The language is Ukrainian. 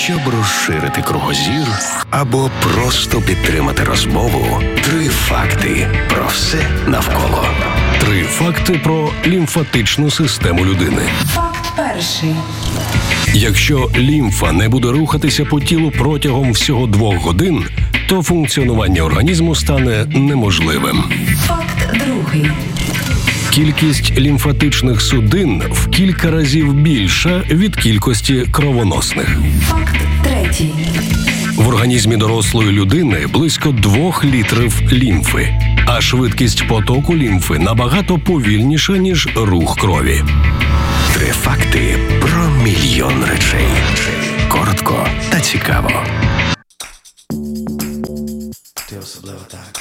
Щоб розширити кругозір або просто підтримати розмову, 3 факти про все навколо. 3 факти про лімфатичну систему людини. Факт перший. Якщо лімфа не буде рухатися по тілу протягом всього 2 годин, то функціонування організму стане неможливим. Факт другий. Кількість лімфатичних судин в кілька разів більша від кількості кровоносних. Факт третій. В організмі дорослої людини близько 2 літрів лімфи, а швидкість потоку лімфи набагато повільніша, ніж рух крові. 3 факти про мільйон речей. Коротко та цікаво. Ти особливо так.